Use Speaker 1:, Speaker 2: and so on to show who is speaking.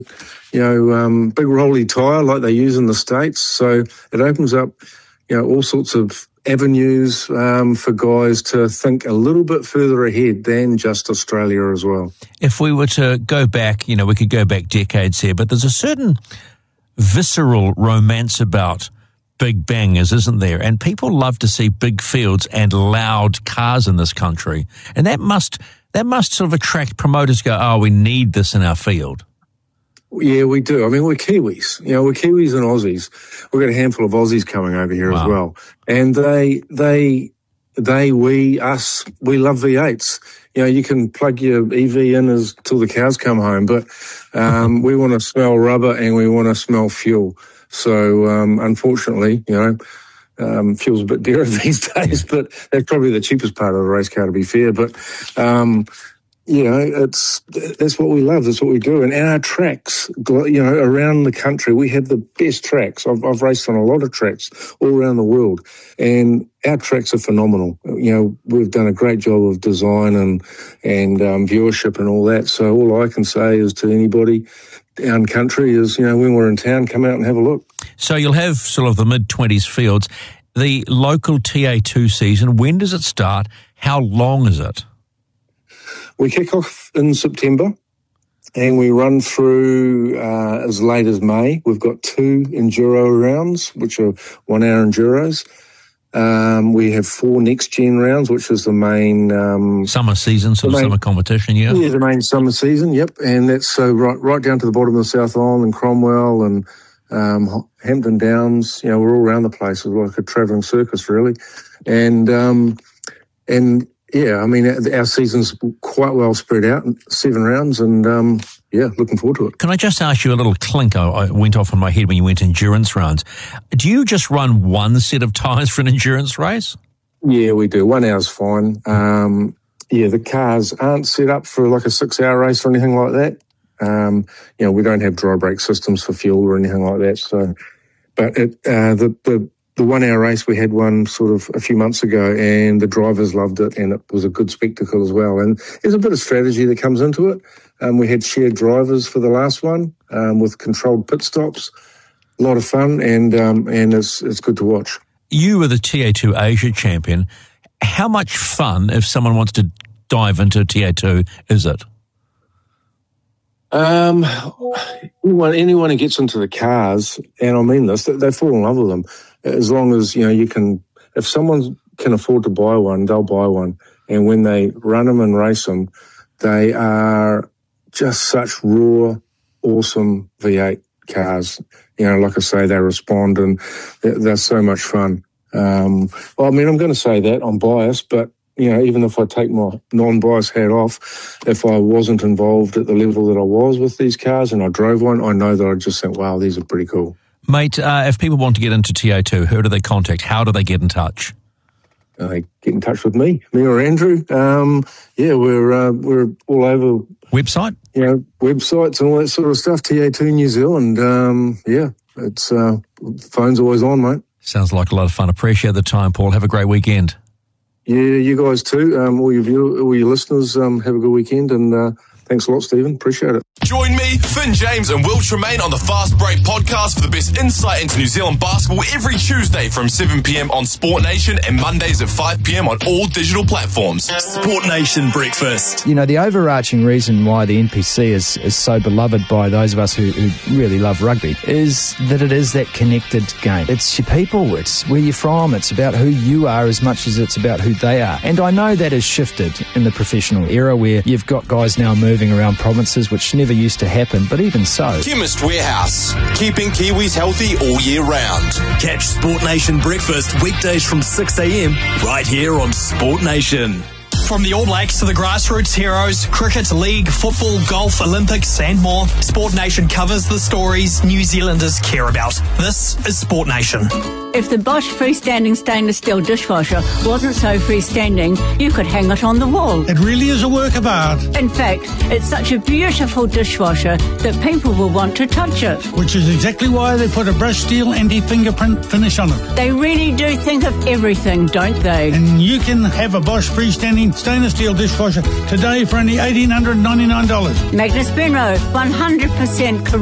Speaker 1: big rolly tyre like they use in the States. So it opens up, all sorts of avenues for guys to think a little bit further ahead than just Australia as well.
Speaker 2: If we were to go back, we could go back decades here, but there's a certain visceral romance about big bangers, isn't there? And people love to see big fields and loud cars in this country. And that must sort of attract promoters go, oh, we need this in our field.
Speaker 1: Yeah, we do. I mean, we're Kiwis. We're Kiwis and Aussies. We've got a handful of Aussies coming over here as well. And we love V8s. You can plug your EV in till the cows come home, but we want to smell rubber and we want to smell fuel. So, unfortunately, fuel's a bit dearer these days, but that's probably the cheapest part of the race car, to be fair. But, that's what we love. That's what we do. And our tracks, around the country, we have the best tracks. I've raced on a lot of tracks all around the world, and our tracks are phenomenal. We've done a great job of design and viewership and all that. So all I can say is to anybody down country is, when we're in town, come out and have a look.
Speaker 2: So you'll have sort of the mid-20s fields. The local TA2 season, when does it start? How long is it?
Speaker 1: We kick off in September and we run through as late as May. We've got 2 enduro rounds, which are 1 hour enduros. We have 4 next-gen rounds, which is the main...
Speaker 2: summer season, summer competition, yeah?
Speaker 1: Yeah, the main summer season, yep. And that's so right down to the bottom of the South Island and Cromwell and Hampton Downs. We're all around the place. It's like a travelling circus, really. And yeah, I mean, our season's quite well spread out, 7 rounds, and looking forward to it.
Speaker 2: Can I just ask you a little clink I went off in my head when you went endurance rounds? Do you just run one set of tyres for an endurance race?
Speaker 1: Yeah, we do. 1 hour's fine. The cars aren't set up for like a 6-hour race or anything like that. We don't have dry brake systems for fuel or anything like that. So, but the 1 hour race, we had one sort of a few months ago and the drivers loved it and it was a good spectacle as well. And there's a bit of strategy that comes into it. We had shared drivers for the last one with controlled pit stops. A lot of fun and it's good to watch.
Speaker 2: You were the TA2 Asia champion. How much fun, if someone wants to dive into TA2, is it?
Speaker 1: Anyone who gets into the cars, and I mean this, they fall in love with them. As long as, you can, if someone can afford to buy one, they'll buy one. And when they run them and race them, they are just such raw, awesome V8 cars. Like I say, they respond and they're so much fun. I'm going to say that I'm biased, but even if I take my non-biased hat off, if I wasn't involved at the level that I was with these cars and I drove one, I know that I'd just think, wow, these are pretty cool.
Speaker 2: Mate, if people want to get into TA2, who do they contact? How do they get in touch?
Speaker 1: They get in touch with me or Andrew. We're all over.
Speaker 2: Website?
Speaker 1: Websites and all that sort of stuff. TA2 New Zealand. It's phone's always on, mate.
Speaker 2: Sounds like a lot of fun. Appreciate the time, Paul. Have a great weekend.
Speaker 1: Yeah, you guys too. All your listeners, have a good weekend, and thanks a lot, Stephen. Appreciate it.
Speaker 3: Join me, Finn James and Will Tremaine on the Fast Break podcast for the best insight into New Zealand basketball every Tuesday from 7 p.m. on Sport Nation and Mondays at 5 p.m. on all digital platforms. Sport Nation Breakfast.
Speaker 4: The overarching reason why the NPC is so beloved by those of us who really love rugby is that it is that connected game. It's your people, it's where you're from, it's about who you are as much as it's about who they are. And I know that has shifted in the professional era where you've got guys now moving around provinces, which never used to happen, but even so.
Speaker 3: Chemist Warehouse, keeping Kiwis healthy all year round. Catch Sport Nation Breakfast weekdays from 6 a.m. right here on Sport Nation. From the All Blacks to the grassroots heroes, cricket, league, football, golf, Olympics and more, Sport Nation covers the stories New Zealanders care about. This is Sport Nation.
Speaker 5: If the Bosch freestanding stainless steel dishwasher wasn't so freestanding, you could hang it on the wall.
Speaker 6: It really is a work of art.
Speaker 5: In fact, it's such a beautiful dishwasher that people will want to touch it.
Speaker 6: Which is exactly why they put a brushed steel anti-fingerprint finish on it.
Speaker 5: They really do think of everything, don't they?
Speaker 6: And you can have a Bosch freestanding stainless steel dishwasher today for only $1,899.
Speaker 5: Magnus Benro, 100% correct.